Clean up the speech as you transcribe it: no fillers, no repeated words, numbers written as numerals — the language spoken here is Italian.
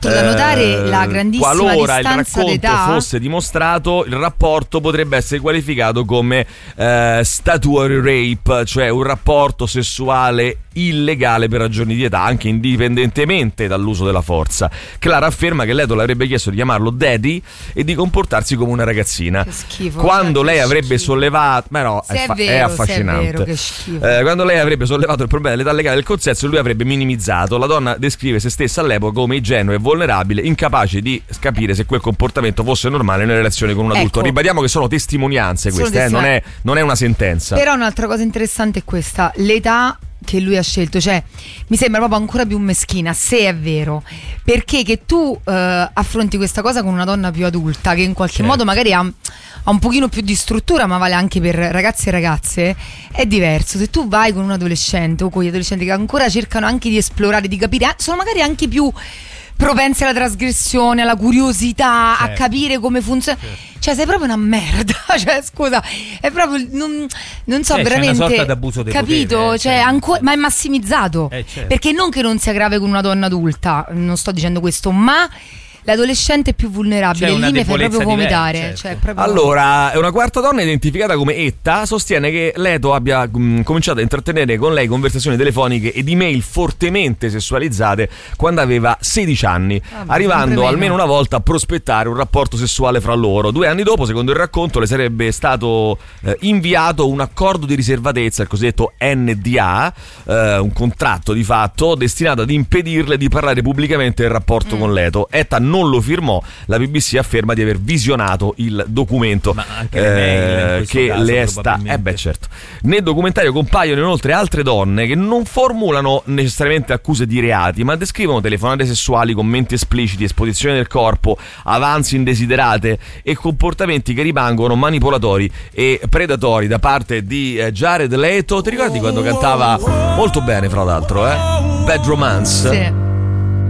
altro da notare la grandissima qualora distanza il racconto d'età fosse dimostrato, il rapporto potrebbe essere qualificato come statutory rape, cioè un rapporto sessuale illegale per ragioni di età, anche indipendentemente dall'uso della forza. Clara afferma che Leto le avrebbe chiesto di chiamarlo daddy e di comportarsi come una ragazzina. Che schifo, quando cioè, lei che avrebbe schifo. sollevato, ma no, è vero, affascinante. se è vero, che schifo. Quando lei avrebbe sollevato il problema dell'età legale del consenso, lui avrebbe minimizzato. La donna descrive se stessa all'epoca come ingenua e vulnerabile, incapace di capire se quel comportamento fosse normale in una relazione con un adulto. Ecco. Ribadiamo che sono testimonianze queste, non è una sentenza. Però un'altra cosa interessante è questa: l'età che lui ha scelto, cioè mi sembra proprio ancora più meschina, se è vero, perché che tu affronti questa cosa con una donna più adulta che in qualche modo magari ha un pochino più di struttura, ma vale anche per ragazzi e ragazze, è diverso. Se tu vai con un adolescente o con gli adolescenti che ancora cercano anche di esplorare, di capire, sono magari anche più propensi alla trasgressione, alla curiosità, a capire come funziona. Cioè sei proprio una merda. Cioè scusa, è proprio non so veramente. C'è una sorta d'abuso di capito? potere, cioè ancora, ma è massimizzato. Certo. Perché non che non sia grave con una donna adulta, non sto dicendo questo, ma l'adolescente è più vulnerabile, lì mi fai proprio vomitare. Certo. Cioè, proprio... Allora, una quarta donna identificata come Etta sostiene che Leto abbia cominciato a intrattenere con lei conversazioni telefoniche ed email fortemente sessualizzate quando aveva 16 anni, arrivando almeno una volta a prospettare un rapporto sessuale fra loro. 2 anni dopo, secondo il racconto, le sarebbe stato inviato un accordo di riservatezza, il cosiddetto NDA, un contratto di fatto destinato ad impedirle di parlare pubblicamente del rapporto con Leto. Etta non lo firmò, la BBC afferma di aver visionato il documento. Ma anche le mail, in che caso, le è stato. Certo. Nel documentario compaiono inoltre altre donne che non formulano necessariamente accuse di reati, ma descrivono telefonate sessuali, commenti espliciti, esposizione del corpo, avanzi indesiderate e comportamenti che rimangono manipolatori e predatori da parte di Jared Leto. Ti ricordi quando cantava molto bene, fra l'altro, Bad Romance? Sì.